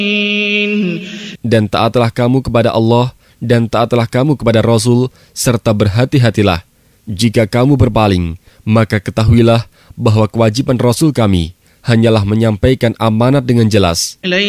Dan taatlah kamu kepada Allah dan taatlah kamu kepada Rasul, serta berhati-hatilah. Jika kamu berpaling, maka ketahuilah bahwa kewajiban Rasul kami hanyalah menyampaikan amanat dengan jelas.